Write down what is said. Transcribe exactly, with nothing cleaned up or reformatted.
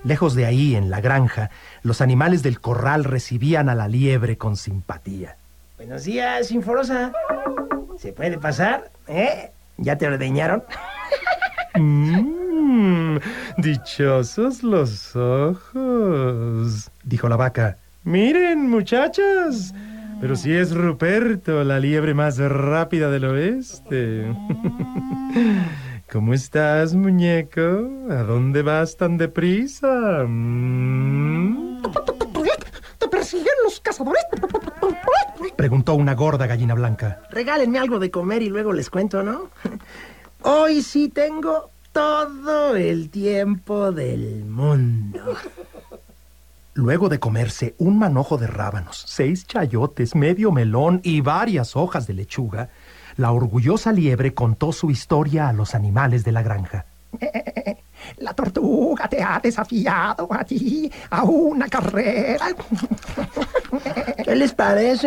Lejos de ahí, en la granja, los animales del corral recibían a la liebre con simpatía. Buenos días, Sinforosa. ¿Se puede pasar? ¿Eh? ¿Ya te ordeñaron? Mmm, dichosos los ojos, dijo la vaca. Miren, muchachas, pero si es Ruperto, la liebre más rápida del oeste. ¿Cómo estás, muñeco? ¿A dónde vas tan deprisa? ¿Mm? ¿Te persiguen los cazadores? Preguntó una gorda gallina blanca. Regálenme algo de comer y luego les cuento, ¿no? Hoy sí tengo todo el tiempo del mundo. Luego de comerse un manojo de rábanos, seis chayotes, medio melón y varias hojas de lechuga, la orgullosa liebre contó su historia a los animales de la granja. La tortuga te ha desafiado a ti a una carrera. ¿Qué les parece?